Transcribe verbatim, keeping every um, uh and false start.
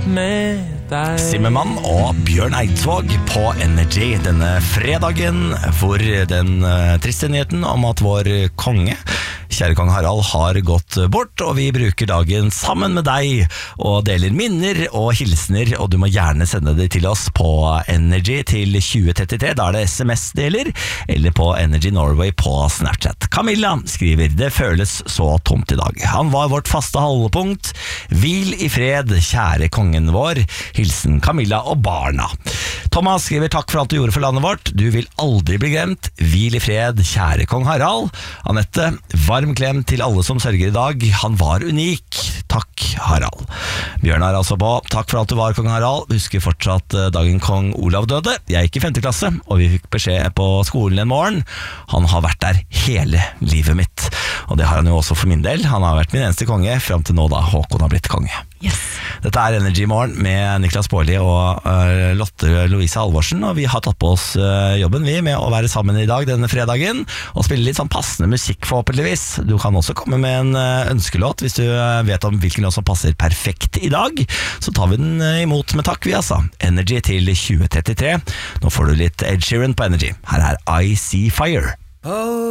med deg. Zimmermann og Bjørn Eidsvåg på Energy denne fredagen, hvor den uh, triste nyheten om at vår konge, kjære kong Harald, har gått bort, og vi bruker dagen sammen med deg og deler minner og hilsener, og du må gjerne sende det til oss på Energy til tjue trettitre, da er det sms-deler, eller på Energy Norway på Snapchat. Camilla skriver: det føles så tomt i dag. Han var vårt faste holdepunkt. Hvil i fred, kjære kongen vår. Hilsen Camilla og barna. Thomas skriver: takk for alt du gjorde for landet vårt. Du vil aldri bli glemt. Hvil i fred, kjære kong Harald. Annette: varm klem til alle som sørger i dag. Han var unik. Takk, Harald. Bjørnar altså på: takk for alt du var, kong Harald. Husker fortsatt dagen kong Olav døde. Jeg gikk i femte klasse, og vi fikk beskjed på skolen en morgen. Han har vært der hele livet mitt. Og det har han jo også for min del. Han har vært min eneste konge frem til nå da Håkon har blitt konge. Yes. Dette er Energy Morgen med Niklas Baarli og uh, Lotte Louise Halvorsen, og vi har tatt på oss uh, jobben vi med å være sammen i dag denne fredagen og spille litt sånn passende musikk forhåpentligvis. Du kan også komme med en uh, ønskelåt hvis du uh, vet om hvilken låt som passer perfekt i dag, så tar vi den uh, imot med takk vi altså. Energy til tjue trettitre. Nå får du litt Ed Sheeran på Energy. Her er I See Fire. Oh.